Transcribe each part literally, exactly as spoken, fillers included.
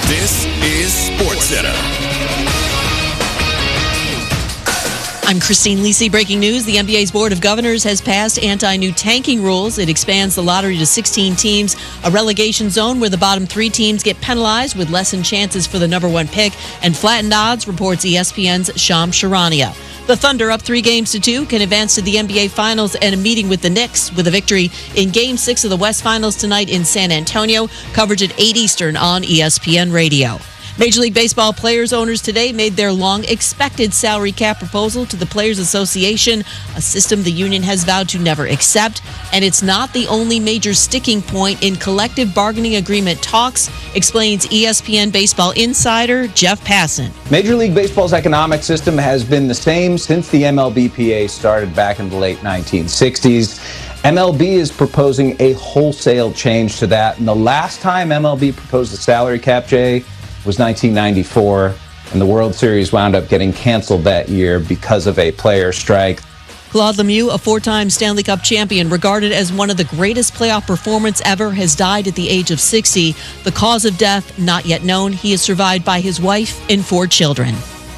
This is SportsCenter. I'm Christine Lisi. Breaking news. The N B A's Board of Governors has passed anti-new tanking rules. It expands the lottery to sixteen teams, a relegation zone where the bottom three teams get penalized with lessened chances for the number one pick, and flattened odds, reports E S P N's Shams Charania. The Thunder, up three games to two, can advance to the N B A Finals and a meeting with the Knicks with a victory in Game six of the West Finals tonight in San Antonio. Coverage at eight Eastern on E S P N Radio. Major League Baseball players' owners today made their long-expected salary cap proposal to the Players Association, a system the union has vowed to never accept. And it's not the only major sticking point in collective bargaining agreement talks, explains E S P N baseball insider Jeff Passan. Major League Baseball's economic system has been the same since the M L B P A started back in the late nineteen sixties. M L B is proposing a wholesale change to that. And the last time M L B proposed a salary cap, Jay, was nineteen ninety-four, and the World Series wound up getting canceled that year because of a player strike. Claude Lemieux, a four-time Stanley Cup champion, regarded as one of the greatest playoff performers ever, has died at the age of sixty. The cause of death, not yet known. He is survived by his wife and four children.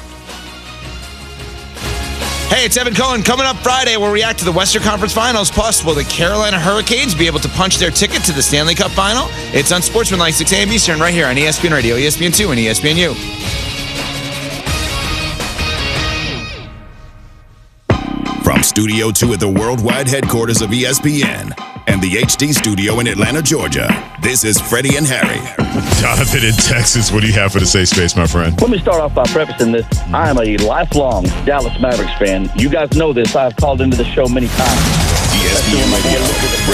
Hey, it's Evan Cohen. Coming up Friday, we'll react to the Western Conference Finals. Plus, will the Carolina Hurricanes be able to punch their ticket to the Stanley Cup Final? It's on Sportsmanlike, six a.m. Eastern, right here on E S P N Radio, E S P N two, and E S P N U. From Studio two at the worldwide headquarters of E S P N and the H D studio in Atlanta, Georgia, this is Freddie and Harry. Jonathan in Texas, what do you have for the safe space, my friend? Let me start off by prefacing this. I am a lifelong Dallas Mavericks fan. You guys know this. I've called into the show many times. E S P N Radio.